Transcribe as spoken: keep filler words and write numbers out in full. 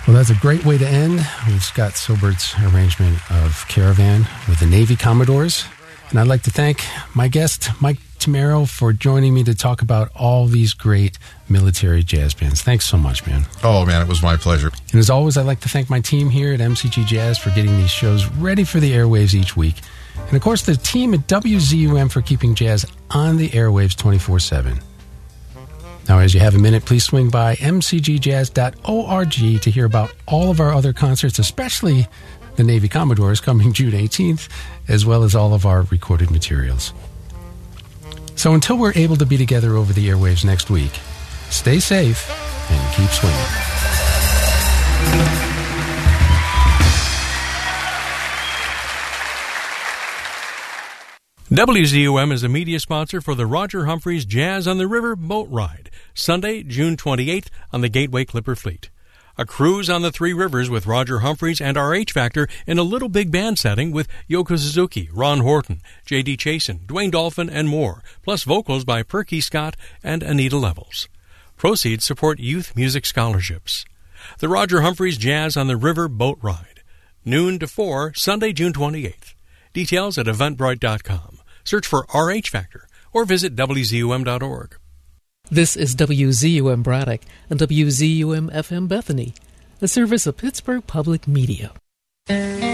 Well, that's a great way to end with Scott Silbert's arrangement of Caravan with the Navy Commodores. And I'd like to thank my guest, Mike Tamaro, for joining me to talk about all these great military jazz bands. Thanks so much, man. Oh, man, it was my pleasure. And as always, I'd like to thank my team here at M C G Jazz for getting these shows ready for the airwaves each week. And, of course, the team at W Z U M for keeping jazz on the airwaves twenty-four seven. Now, as you have a minute, please swing by m c g jazz dot org to hear about all of our other concerts, especially the Navy Commodores coming June eighteenth, as well as all of our recorded materials. So until we're able to be together over the airwaves next week, stay safe and keep swinging. W Z U M is a media sponsor for the Roger Humphreys Jazz on the River boat ride, Sunday, June twenty-eighth on the Gateway Clipper Fleet. A cruise on the three rivers with Roger Humphreys and R H Factor in a little big band setting with Yoko Suzuki, Ron Horton, J D Chasen, Dwayne Dolphin, and more, plus vocals by Perky Scott and Anita Levels. Proceeds support youth music scholarships. The Roger Humphreys Jazz on the River boat ride, noon to four, Sunday, June twenty-eighth. Details at eventbrite dot com. Search for R H Factor or visit w z u m dot org. This is W Z U M Braddock and W Z U M F M Bethany, a service of Pittsburgh Public Media.